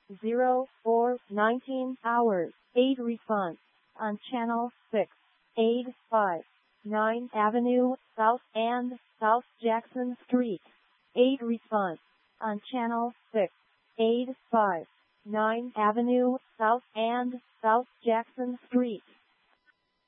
19 hours. 8 response on channel 6. 859 Avenue South and South Jackson Street. 8 response on channel 6. 859 Avenue South and South Jackson Street.